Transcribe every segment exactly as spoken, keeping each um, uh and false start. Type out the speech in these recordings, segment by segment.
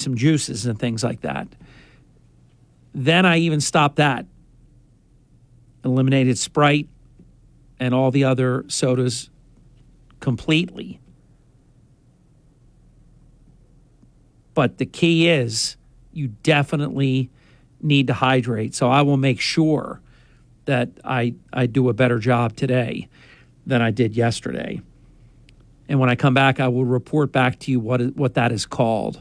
some juices and things like that. Then I even stopped that. Eliminated Sprite and all the other sodas completely. But the key is you definitely need to hydrate. So I will make sure that I, I do a better job today than I did yesterday. And when I come back, I will report back to you what what that is called.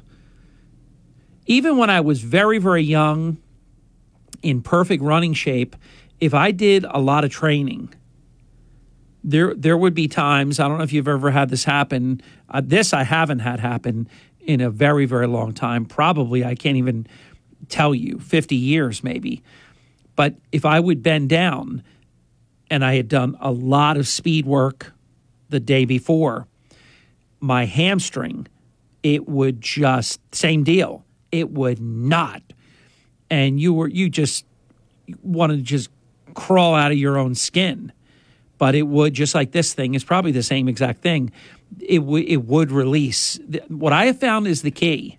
Even when I was very, very young, in perfect running shape, if I did a lot of training, there there would be times, I don't know if you've ever had this happen. Uh, this I haven't had happen in a very, very long time. Probably, I can't even tell you, fifty years maybe. But if I would bend down and I had done a lot of speed work the day before, my hamstring, it would just, same deal, it would not. And you were you just wanted to just crawl out of your own skin. But it would, just like this thing, is probably the same exact thing. It, w- it would release. What I have found is the key.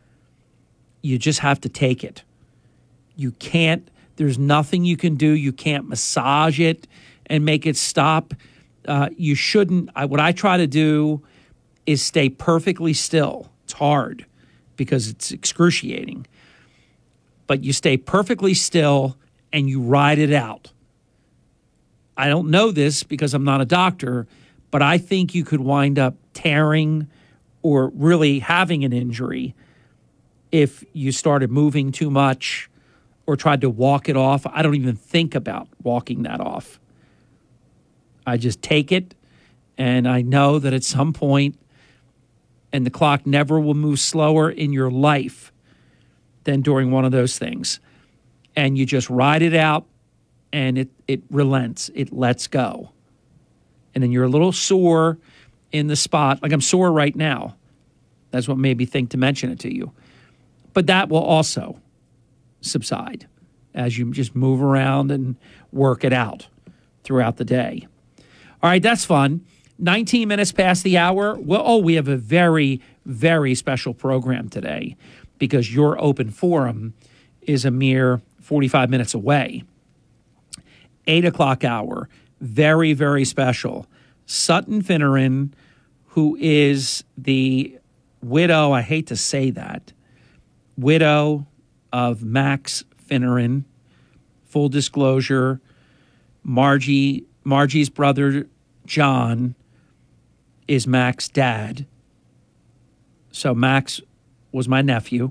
You just have to take it. You can't, there's nothing you can do. You can't massage it and make it stop. Uh, you shouldn't. I, what I try to do is stay perfectly still. It's hard because it's excruciating. But you stay perfectly still and you ride it out. I don't know this because I'm not a doctor, but I think you could wind up tearing or really having an injury if you started moving too much or tried to walk it off. I don't even think about walking that off. I just take it, and I know that at some point, and the clock never will move slower in your life than during one of those things. And you just ride it out, and it, it relents. It lets go. And then you're a little sore in the spot. Like I'm sore right now. That's what made me think to mention it to you. But that will also subside as you just move around and work it out throughout the day. All right, that's fun. nineteen minutes past the hour. Well, oh, we have a very, very special program today because your open forum is a mere forty-five minutes away. eight o'clock hour, very, very special. Sutton Finneran, who is the widow, I hate to say that, widow of Max Finneran. Full disclosure, Margie, Margie's brother, John, is Max's dad. So Max was my nephew.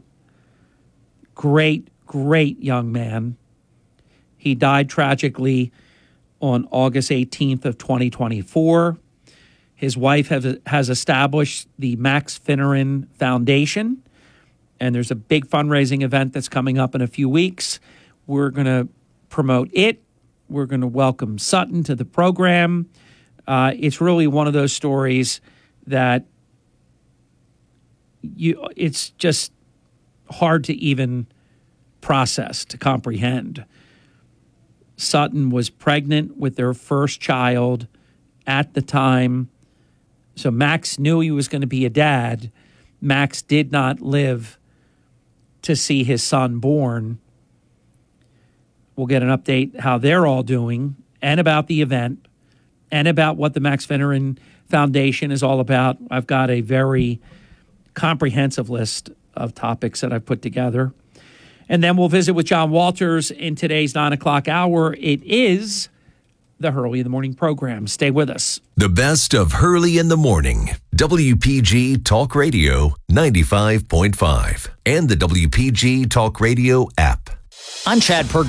Great, great young man. He died tragically on August eighteenth of twenty twenty-four. His wife has, has established the Max Finneran Foundation, and there's a big fundraising event that's coming up in a few weeks. We're going to promote it. We're going to welcome Sutton to the program. Uh, it's really one of those stories that you it's just hard to even process, to comprehend. Sutton was pregnant with their first child at the time. So Max knew he was going to be a dad. Max did not live to see his son born. We'll get an update how they're all doing and about the event and about what the Max Finneran Foundation is all about. I've got a very comprehensive list of topics that I've put together. And then we'll visit with John Walters in today's nine o'clock hour. It is the Hurley in the Morning program. Stay with us. The best of Hurley in the Morning. W P G Talk Radio ninety-five point five and the W P G Talk Radio app. I'm Chad Perkins.